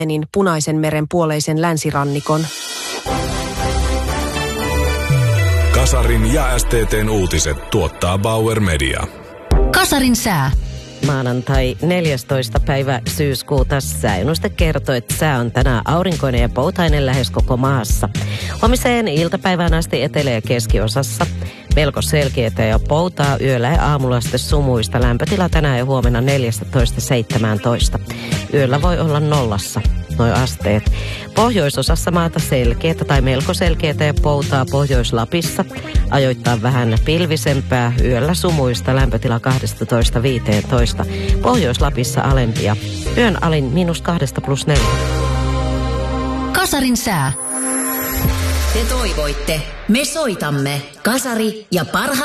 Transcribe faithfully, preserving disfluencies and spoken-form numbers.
Jemenin Punaisen meren puoleisen länsirannikon. Kasarin ja S T T:n uutiset tuottaa Bauer Media. Kasarin sää. Maanantai neljästoista päivä syyskuuta sääennuste kertoo, että sää on tänään aurinkoinen ja poutainen lähes koko maassa. Huomiseen iltapäivään asti etelä- ja keskiosassa melko selkeätä ja poutaa yöllä ja aamulla sitten sumuista. Lämpötila tänään ja huomenna neljätoista seitsemäntoista. Yöllä voi olla nollassa noi asteet. Pohjoisosassa maata selkeätä tai melko selkeätä ja poutaa Pohjois-Lapissa. Ajoittaa vähän pilvisempää, yöllä sumuista, lämpötila kaksitoista viisitoista. Pohjois-Lapissa alempia. Yön alin miinus kahdesta plus neljä. Kasarin sää. Te toivoitte, me soitamme. Kasari ja parhaat